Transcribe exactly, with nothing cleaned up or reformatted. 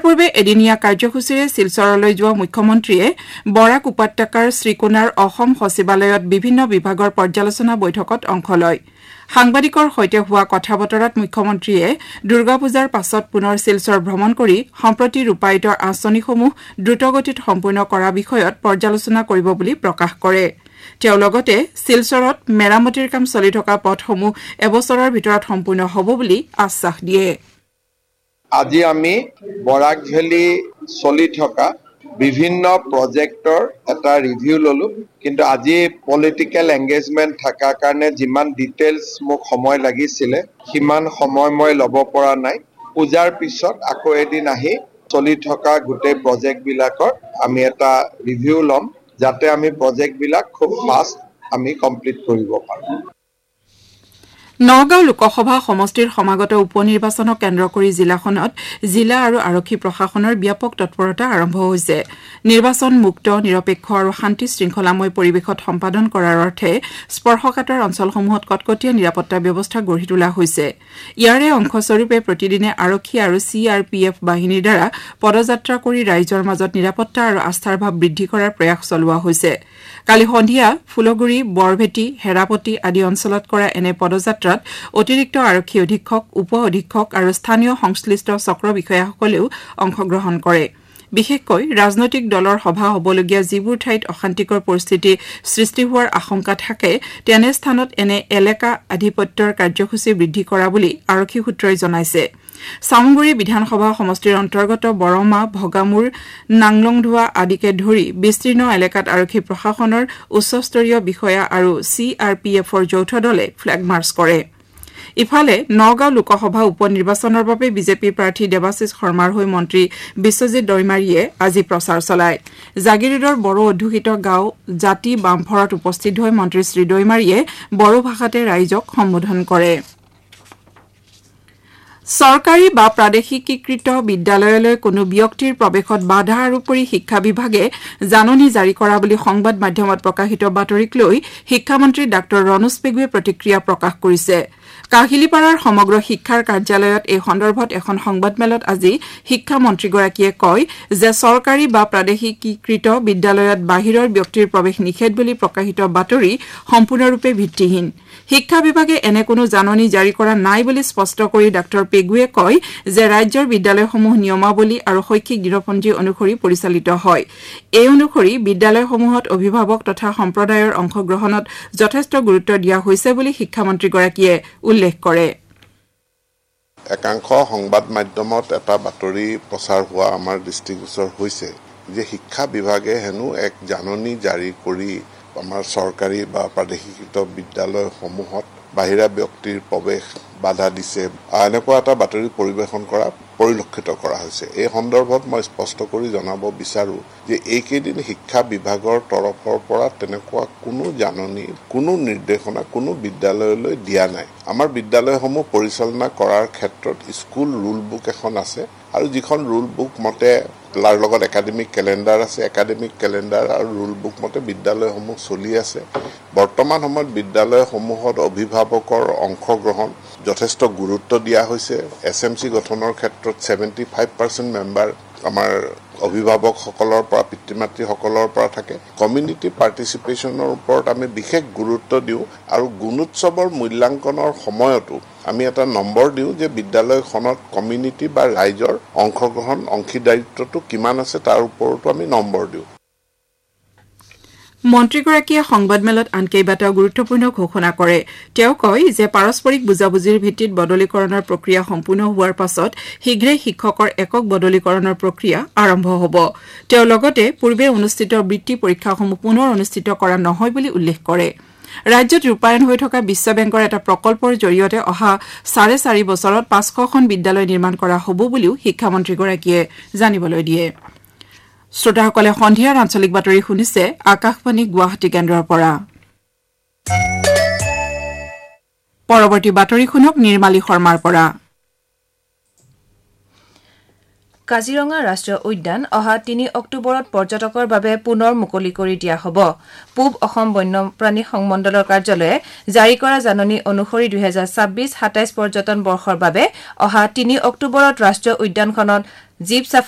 ইতিপূৰ্বে এদিনীয়া কাৰ্যসূচীৰে শিলচৰলৈ যোৱা মুখ্যমন্ত্ৰীয়ে বৰাক উপত্যকাৰ শ্ৰীকোনাৰ অসম সচিবালয়ত বিভিন্ন বিভাগৰ পৰ্যালোচনা বৈঠকত অংশ লয় সাংবাদিকৰ সৈতে হোৱা কথা বতৰাত মুখ্যমন্ত্ৰীয়ে দুৰ্গা পূজাৰ পাছত পুনৰ শিলচৰ ভ্ৰমণ কৰি সম্প্ৰতি ৰূপায়িত আঁচনিসমূহ দ্ৰুতগতিত সম্পূৰ্ণ কৰা বিষয়ত পৰ্যালোচনা কৰিব বুলি প্ৰকাশ কৰে তেওঁ লগতে শিলচৰত মেৰামতিৰ কাম চলি থকা পথসমূহ এবছৰৰ ভিতৰত সম্পূৰ্ণ হ'ব বুলি আশ্বাস দিয়ে আজি আমি বৰাক ভেলী চলি থকা বিভিন্ন প্ৰজেক্টৰ এটা ৰিভিউ ললো কিন্তু আজি পলিটিক্যাল এংগেজমেন্ট থাকাৰ কাৰণে যিমান ডিটেইলছ মোক সময় লাগিছিল সিমান সময় মই ল'ব পৰা নাই পূজাৰ পিছত আকৌ এদিন আহি চলি থকা গোটেই প্ৰজেক্ট বিলাকৰ আমি এটা ৰিভিউ ল'ম যাতে আমি প্ৰজেক্ট বিলাক খুব ফাষ্ট আমি কমপ্লিট কৰিব পাৰো নগাঁও লোকসভা সমষ্টিৰ সমাগত উপনিৰ্বাচনক কেন্দ্ৰ কৰি জিলাখনত জিলা আৰু আৰক্ষী প্ৰশাসনৰ ব্যাপক তৎপৰতা আৰম্ভ হৈছে নিৰ্বাচন মুক্ত নিৰপেক্ষ আৰু শান্তি শৃংখলাময় পৰিৱেশত সম্পাদন কৰাৰ অৰ্থে স্পৰ্শকাতৰ অঞ্চলসমূহত কটকটীয়া নিৰাপত্তা ব্যৱস্থা গঢ়ি তোলা হৈছে ইয়াৰে অংশস্বৰূপে প্ৰতিদিনে আৰক্ষী আৰু চি আৰ পি এফ বাহিনীৰ দ্বাৰা পদযাত্ৰা কৰি ৰাইজৰ মাজত নিৰাপত্তা আৰু আস্থাৰ ভাৱ বৃদ্ধি কৰাৰ প্ৰয়াস চলোৱা হৈছে কালি সন্ধিয়া ফুলগুৰি বৰভেটি হেৰাপতি আদি অঞ্চলত কৰা এনে পদযাত্ৰাত অতিৰিক্ত আৰক্ষী অধীক্ষক উপ অধীক্ষক আৰু স্থানীয় সংশ্লিষ্ট চক্ৰ বিষয়াসকলেও অংশগ্ৰহণ কৰে বিশেষকৈ ৰাজনৈতিক দলৰ সভা হ'বলগীয়া যিবোৰ ঠাইত অশান্তিকৰ পৰিস্থিতি সৃষ্টি হোৱাৰ আশংকা থাকে তেনে স্থানত এনে এলেকা আধিপত্যৰ কাৰ্যসূচী বৃদ্ধি কৰা বুলি আৰক্ষী সূত্ৰই জনাইছে সামগুৰি বিধানসভা সমষ্টিৰ অন্তৰ্গত বৰমা ভগামুৰ নাংলংধুৱা আদিকে ধৰি বিস্তীৰ্ণ এলেকাত আৰক্ষী প্ৰশাসনৰ উচ্চস্তৰীয় বিষয়া আৰু চি আৰ পি এফৰ যৌথ দলে ফ্লেগ মাৰ্চ কৰে ইফালে নগাঁও লোকসভা উপ নিৰ্বাচনৰ বাবে বিজেপি প্ৰাৰ্থী দেৱাশিষ শৰ্মাৰ হৈ মন্ত্ৰী বিশ্বজিৎ দৈমাৰীয়ে আজি প্ৰচাৰ চলায় জাগিৰোডৰ বড়ো অধ্যুষিত গাঁও জাতি বামফৰত উপস্থিত হৈ মন্ত্ৰী শ্ৰী দৈমাৰীয়ে বড়ো ভাষাতে ৰাইজক সম্বোধন কৰে চৰকাৰী বা প্ৰাদেশিকীকৃত বিদ্যালয়লৈ কোনো ব্যক্তিৰ প্ৰৱেশত বাধা আৰোপ কৰি শিক্ষা বিভাগে জাননী জাৰি কৰা বুলি সংবাদ মাধ্যমত প্ৰকাশিত বাতৰিক লৈ শিক্ষামন্ত্ৰী ডাঃ ৰণোজ পেগুৱে প্ৰতিক্ৰিয়া প্ৰকাশ কৰিছে কাহিলিপাৰাৰ সমগ্ৰ শিক্ষাৰ কাৰ্যালয়ত এই সন্দৰ্ভত এখন সংবাদমেলত আজি শিক্ষামন্ত্ৰীগৰাকীয়ে কয় যে চৰকাৰী বা প্ৰাদেশিকীকৃত বিদ্যালয়ত বাহিৰৰ ব্যক্তিৰ প্ৰৱেশ নিষেধ বুলি প্ৰকাশিত বাতৰি সম্পূৰ্ণৰূপে ভিত্তিহীন শিক্ষা বিভাগে এনে কোনো জাননী জাৰি কৰা নাই বুলি স্পষ্ট কৰি ডাঃ পেগুৱে কয় যে ৰাজ্যৰ বিদ্যালয়সমূহ নিয়মাৱলী আৰু শৈক্ষিক দিনপঞ্জী অনুসৰি পৰিচালিত হয় এই অনুসৰি বিদ্যালয়সমূহত অভিভাৱক তথা সম্প্ৰদায়ৰ অংশগ্ৰহণত যথেষ্ট গুৰুত্ব দিয়া হৈছে বুলি শিক্ষামন্ত্ৰীগৰাকীয়ে উল্লেখ কৰে একাংশ সংবাদ মাধ্যমত এটা বাতৰি প্ৰচাৰ হোৱা আমাৰ দৃষ্টিগোচৰ হৈছে যে শিক্ষা বিভাগে হেনো এক জাননী জাৰি কৰি আমাৰ চৰকাৰী বা প্ৰাদেশিকৃত বিদ্যালয়সমূহত বাহিৰা ব্যক্তিৰ প্ৰৱেশ বাধা দিছে এনেকুৱা এটা বাতৰি পৰিৱেশন কৰা পৰিলক্ষিত কৰা হৈছে এই সন্দৰ্ভত মই স্পষ্ট কৰি জনাব বিচাৰো যে এইকেইদিন শিক্ষা বিভাগৰ তৰফৰ পৰা তেনেকুৱা কোনো জাননী কোনো নিৰ্দেশনা কোনো বিদ্যালয়লৈ দিয়া নাই আমাৰ বিদ্যালয়সমূহ পৰিচালনা কৰাৰ ক্ষেত্ৰত স্কুল ৰুল বুক এখন আছে আৰু যিখন ৰুল বুক মতে তাৰ লগত একাডেমিক কেলেণ্ডাৰ আছে একাডেমিক কেলেণ্ডাৰ আৰু ৰুল বুক মতে বিদ্যালয়সমূহ চলি আছে বৰ্তমান সময়ত বিদ্যালয়সমূহত অভিভাৱকৰ অংশগ্ৰহণ যথেষ্ট গুৰুত্ব দিয়া হৈছে এছ এম চি গঠনৰ ক্ষেত্ৰত ছেভেণ্টি ফাইভ পাৰ্চেণ্ট মেম্বাৰ আমাৰ অভিভাৱকসকলৰ পৰা পিতৃ মাতৃসকলৰ পৰা থাকে কমিউনিটি পাৰ্টিচিপেশ্যনৰ ওপৰত আমি বিশেষ গুৰুত্ব দিওঁ আৰু গুণোৎসৱৰ মূল্যাংকনৰ সময়তো আমি এটা নম্বৰ দিওঁ যে বিদ্যালয়খনত কমিউনিটি বা ৰাইজৰ অংশগ্ৰহণ অংশীদাৰিত্বটো কিমান আছে তাৰ ওপৰতো আমি নম্বৰ দিওঁ মন্ত্ৰীগৰাকীয়ে সংবাদমেলত আন কেইবাটাও গুৰুত্বপূৰ্ণ ঘোষণা কৰে তেওঁ কয় যে পাৰস্পৰিক বুজাবুজিৰ ভিত্তিত বদলীকৰণৰ প্ৰক্ৰিয়া সম্পূৰ্ণ হোৱাৰ পাছত শীঘ্ৰেই শিক্ষকৰ একক বদলীকৰণৰ প্ৰক্ৰিয়া আৰম্ভ হ'ব তেওঁ লগতে পূৰ্বে অনুষ্ঠিত বৃত্তি পৰীক্ষাসমূহ পুনৰ অনুষ্ঠিত কৰা নহয় বুলি উল্লেখ কৰে ৰাজ্যত ৰূপায়ণ হৈ থকা বিশ্ব বেংকৰ এটা প্ৰকল্পৰ জৰিয়তে অহা চাৰে চাৰি বছৰত পাঁচশখন বিদ্যালয় নিৰ্মাণ কৰা হ'ব বুলিও শিক্ষামন্ত্ৰীগৰাকীয়ে জানিবলৈ দিয়ে শ্ৰোতাসকলে সন্ধিয়াৰ আঞ্চলিক বাতৰি শুনিছে আকাশবাণী গুৱাহাটী কেন্দ্ৰৰ পৰা পৰৱৰ্তী বাতৰি শুনক নিৰ্মালী শৰ্মাৰ পৰা কাজিৰঙা ৰাষ্ট্ৰীয় উদ্যান অহা তিনি অক্টোবৰত পৰ্যটকৰ বাবে পুনৰ মুকলি কৰি দিয়া হ'ব পূব অসম বন্যপ্ৰাণী সংমণ্ডলৰ কাৰ্যালয়ে জাৰি কৰা জাননী অনুসৰি দুই হাজাৰ ছাব্বিছ সাতাইছ পৰ্যটন বৰ্ষৰ বাবে অহা তিনি অক্টোবৰত ৰাষ্ট্ৰীয় উদ্যানখনত জীপ